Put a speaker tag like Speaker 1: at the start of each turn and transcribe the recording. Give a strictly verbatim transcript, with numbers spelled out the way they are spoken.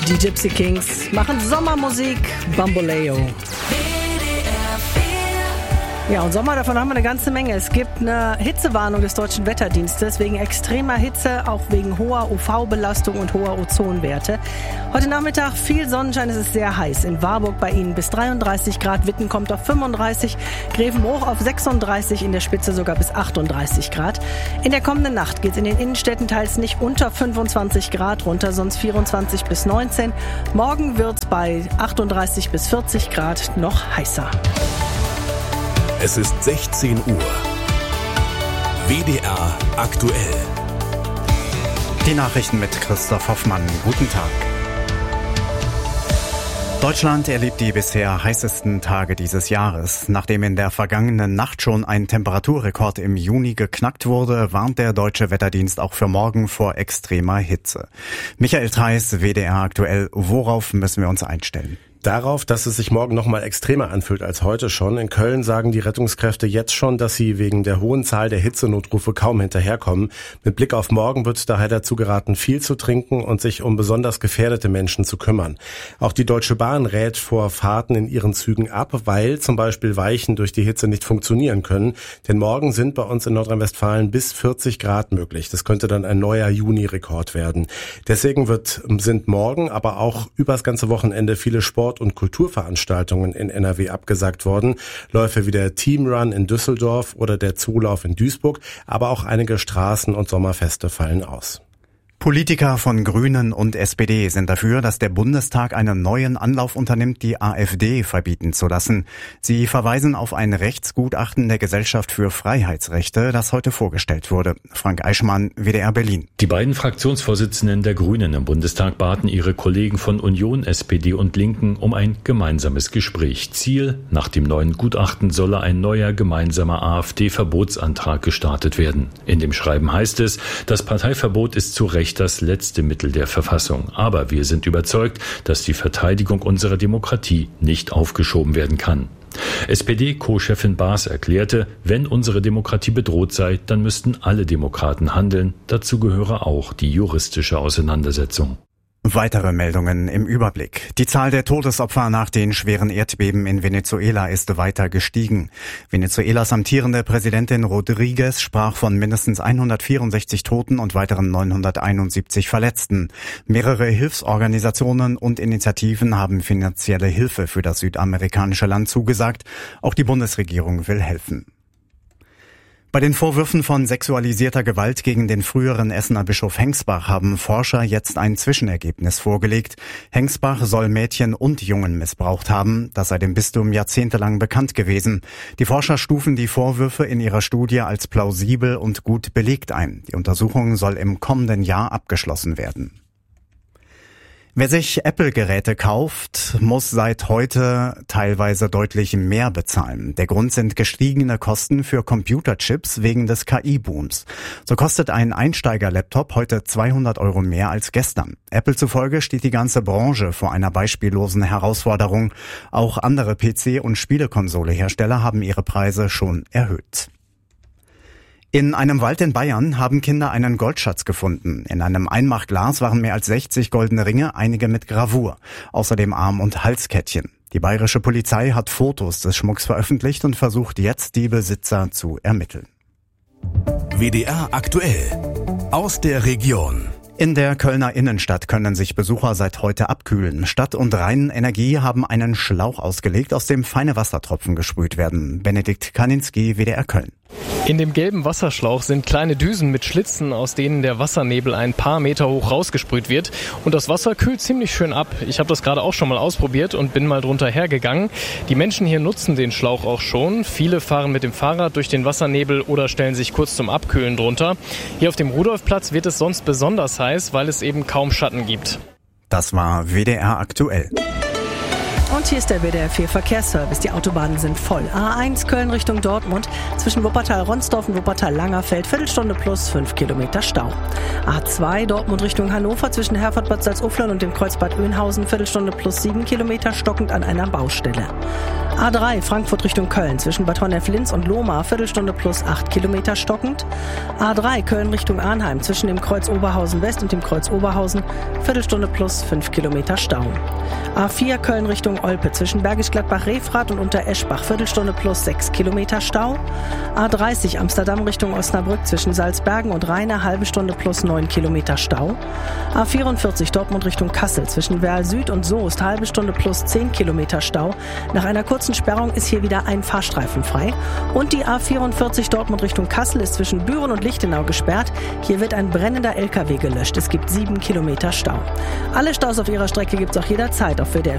Speaker 1: Die Gypsy Kings machen Sommermusik, Bamboleo. Ja, und Sommer, davon haben wir eine ganze Menge. Es gibt eine Hitzewarnung des Deutschen Wetterdienstes wegen extremer Hitze, auch wegen hoher U V-Belastung und hoher Ozonwerte. Heute Nachmittag viel Sonnenschein, es ist sehr heiß. In Warburg bei Ihnen bis dreiunddreißig Grad, Witten kommt auf fünfunddreißig, Grevenbruch auf sechsunddreißig, in der Spitze sogar bis achtunddreißig Grad. In der kommenden Nacht geht es in den Innenstädten teils nicht unter fünfundzwanzig Grad runter, sonst vierundzwanzig bis neunzehn. Morgen wird es bei achtunddreißig bis vierzig Grad noch heißer.
Speaker 2: Es ist sechzehn Uhr. W D R aktuell.
Speaker 3: Die Nachrichten mit Christoph Hoffmann. Guten Tag. Deutschland erlebt die bisher heißesten Tage dieses Jahres. Nachdem in der vergangenen Nacht schon ein Temperaturrekord im Juni geknackt wurde, warnt der Deutsche Wetterdienst auch für morgen vor extremer Hitze. Michael Theis, W D R aktuell. Worauf müssen wir uns einstellen?
Speaker 4: Darauf, dass es sich morgen noch mal extremer anfühlt als heute schon. In Köln sagen die Rettungskräfte jetzt schon, dass sie wegen der hohen Zahl der Hitzenotrufe kaum hinterherkommen. Mit Blick auf morgen wird daher dazu geraten, viel zu trinken und sich um besonders gefährdete Menschen zu kümmern. Auch die Deutsche Bahn rät vor Fahrten in ihren Zügen ab, weil zum Beispiel Weichen durch die Hitze nicht funktionieren können. Denn morgen sind bei uns in Nordrhein-Westfalen bis vierzig Grad möglich. Das könnte dann ein neuer Juni-Rekord werden. Deswegen wird, sind morgen, aber auch übers ganze Wochenende viele Sport- und Kulturveranstaltungen in N R W abgesagt worden. Läufe wie der Teamrun in Düsseldorf oder der Zulauf in Duisburg, aber auch einige Straßen- und Sommerfeste fallen aus.
Speaker 3: Politiker von Grünen und S P D sind dafür, dass der Bundestag einen neuen Anlauf unternimmt, die AfD verbieten zu lassen. Sie verweisen auf ein Rechtsgutachten der Gesellschaft für Freiheitsrechte, das heute vorgestellt wurde. Frank Eichmann, W D R Berlin.
Speaker 5: Die beiden Fraktionsvorsitzenden der Grünen im Bundestag baten ihre Kollegen von Union, S P D und Linken um ein gemeinsames Gespräch. Ziel: Nach dem neuen Gutachten solle ein neuer gemeinsamer AfD-Verbotsantrag gestartet werden. In dem Schreiben heißt es, das Parteiverbot ist zu Recht das letzte Mittel der Verfassung. Aber wir sind überzeugt, dass die Verteidigung unserer Demokratie nicht aufgeschoben werden kann. S P D-Co-Chefin Baas erklärte, wenn unsere Demokratie bedroht sei, dann müssten alle Demokraten handeln. Dazu gehöre auch die juristische Auseinandersetzung.
Speaker 3: Weitere Meldungen im Überblick. Die Zahl der Todesopfer nach den schweren Erdbeben in Venezuela ist weiter gestiegen. Venezuelas amtierende Präsidentin Rodriguez sprach von mindestens hundertvierundsechzig Toten und weiteren neunhunderteinundsiebzig Verletzten. Mehrere Hilfsorganisationen und Initiativen haben finanzielle Hilfe für das südamerikanische Land zugesagt. Auch die Bundesregierung will helfen. Bei den Vorwürfen von sexualisierter Gewalt gegen den früheren Essener Bischof Hengsbach haben Forscher jetzt ein Zwischenergebnis vorgelegt. Hengsbach soll Mädchen und Jungen missbraucht haben. Das sei dem Bistum jahrzehntelang bekannt gewesen. Die Forscher stufen die Vorwürfe in ihrer Studie als plausibel und gut belegt ein. Die Untersuchung soll im kommenden Jahr abgeschlossen werden. Wer sich Apple-Geräte kauft, muss seit heute teilweise deutlich mehr bezahlen. Der Grund sind gestiegene Kosten für Computerchips wegen des K I-Booms. So kostet ein Einsteiger-Laptop heute zweihundert Euro mehr als gestern. Apple zufolge steht die ganze Branche vor einer beispiellosen Herausforderung. Auch andere P C- und Spielekonsolehersteller haben ihre Preise schon erhöht. In einem Wald in Bayern haben Kinder einen Goldschatz gefunden. In einem Einmachglas waren mehr als sechzig goldene Ringe, einige mit Gravur. Außerdem Arm- und Halskettchen. Die bayerische Polizei hat Fotos des Schmucks veröffentlicht und versucht jetzt, die Besitzer zu ermitteln.
Speaker 2: W D R aktuell. Aus der Region.
Speaker 3: In der Kölner Innenstadt können sich Besucher seit heute abkühlen. Stadt und Rhein-Energie haben einen Schlauch ausgelegt, aus dem feine Wassertropfen gesprüht werden. Benedikt Kaninski, W D R Köln.
Speaker 6: In dem gelben Wasserschlauch sind kleine Düsen mit Schlitzen, aus denen der Wassernebel ein paar Meter hoch rausgesprüht wird. Und das Wasser kühlt ziemlich schön ab. Ich habe das gerade auch schon mal ausprobiert und bin mal drunter hergegangen. Die Menschen hier nutzen den Schlauch auch schon. Viele fahren mit dem Fahrrad durch den Wassernebel oder stellen sich kurz zum Abkühlen drunter. Hier auf dem Rudolfplatz wird es sonst besonders heiß, weil es eben kaum Schatten gibt.
Speaker 3: Das war W D R aktuell.
Speaker 1: Und hier ist der W D R vier Verkehrsservice. Die Autobahnen sind voll. A eins Köln Richtung Dortmund zwischen Wuppertal-Ronsdorf und Wuppertal-Langerfeld, Viertelstunde plus fünf Kilometer Stau. A zwei Dortmund Richtung Hannover zwischen Herford-Bad Salzuflen und dem Kreuz Bad Oeynhausen, Viertelstunde plus sieben Kilometer, stockend an einer Baustelle. A drei Frankfurt Richtung Köln zwischen Bad Honnef-Linz und Lohmar, Viertelstunde plus acht Kilometer, stockend. A drei Köln Richtung Arnheim zwischen dem Kreuz Oberhausen West und dem Kreuz Oberhausen, Viertelstunde plus fünf Kilometer Stau. A vier Köln Richtung Olpe zwischen Bergisch Gladbach-Refrath und Untereschbach, Viertelstunde plus sechs Kilometer Stau. A dreißig Amsterdam Richtung Osnabrück zwischen Salzbergen und Rheine, halbe Stunde plus neun Kilometer Stau. A vierundvierzig Dortmund Richtung Kassel zwischen Werl Süd und Soest, halbe Stunde plus zehn Kilometer Stau. Nach einer kurzen Sperrung ist hier wieder ein Fahrstreifen frei. Und die A vierundvierzig Dortmund Richtung Kassel ist zwischen Büren und Lichtenau gesperrt. Hier wird ein brennender L K W gelöscht. Es gibt sieben Kilometer Stau. Alle Staus auf ihrer Strecke gibt es auch jederzeit auf W D R